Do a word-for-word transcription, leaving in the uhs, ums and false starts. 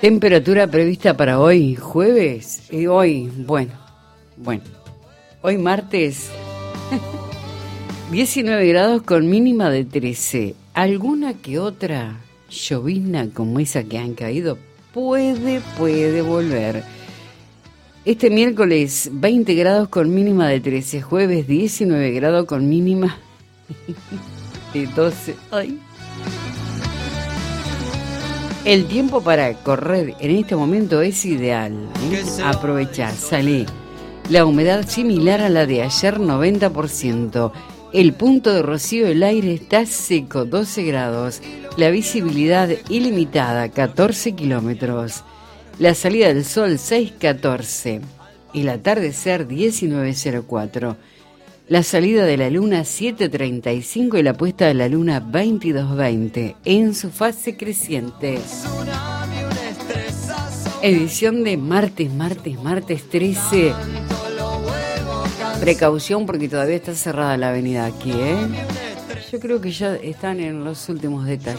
Temperatura prevista para hoy, jueves. Y hoy, bueno, bueno. Hoy martes, diecinueve grados con mínima de trece. Alguna que otra llovizna como esa que han caído puede, puede volver. Este miércoles, veinte grados con mínima de trece. Jueves, diecinueve grados con mínima de doce. Ay. El tiempo para correr en este momento es ideal. ¿eh? Aprovechar, salí. La humedad similar a la de ayer, noventa por ciento. El punto de rocío del aire está seco, doce grados. La visibilidad ilimitada, catorce kilómetros. La salida del sol, seis catorce. El atardecer, diecinueve cero cuatro. La salida de la luna, siete treinta y cinco. Y la puesta de la luna, veintidós veinte. En su fase creciente. Edición de martes, martes, martes trece. Precaución porque todavía está cerrada la avenida aquí, ¿eh? Yo creo que ya están en los últimos detalles.